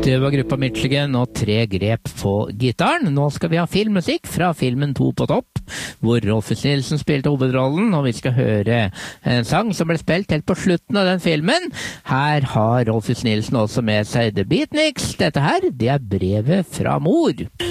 Det var gruppa Michigan og 3 grep på gitaren. Nå skal vi ha filmmusikk fra filmen 2 på topp, hvor Rolfus Nilsen spilte hovedrollen, og vi skal høre en sang som ble spilt helt på slutten av den filmen. Her har Rolfus Nilsen også med seg The Beatniks. Dette her, det er brevet fra mor.